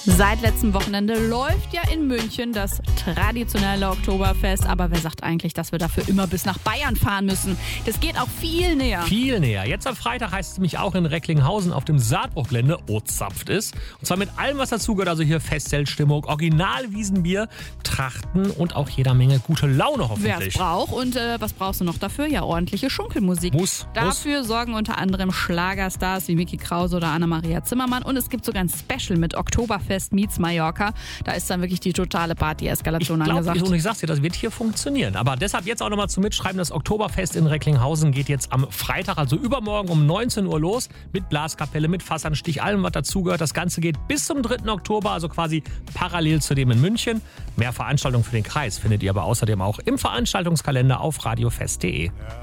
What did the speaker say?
Seit letztem Wochenende läuft ja in München das traditionelle Oktoberfest. Aber wer sagt eigentlich, dass wir dafür immer bis nach Bayern fahren müssen? Das geht auch viel näher. Viel näher. Jetzt am Freitag heißt es nämlich auch in Recklinghausen auf dem Saatbruchgelände Ozapft ist. Und zwar mit allem, was dazugehört. Also hier Festzeltstimmung, Original-Wiesenbier, Trachten und auch jeder Menge gute Laune hoffentlich. Wer es braucht. Und was brauchst du noch dafür? Ja, ordentliche Schunkelmusik. Dafür sorgen unter anderem Schlagerstars wie Micky Krause oder Anna-Maria Zimmermann. Und es gibt sogar ein Special mit Oktoberfest meets Mallorca. Da ist dann wirklich die totale Party-Eskalation angesagt. Und ich sag's dir, das wird hier funktionieren. Aber deshalb jetzt auch nochmal zum Mitschreiben, das Oktoberfest in Recklinghausen geht jetzt am Freitag, also übermorgen um 19 Uhr los. Mit Blaskapelle, mit Fassanstich, allem was dazugehört. Das Ganze geht bis zum 3. Oktober, also quasi parallel zu dem in München. Mehr Veranstaltungen für den Kreis findet ihr aber außerdem auch im Veranstaltungskalender auf radiofest.de.